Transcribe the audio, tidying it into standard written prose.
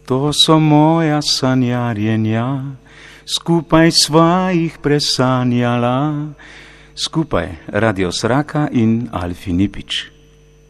To so moja sanjarjenja, skupaj sva jih presanjala, skupaj Radio Sraka in Alfi Nipič.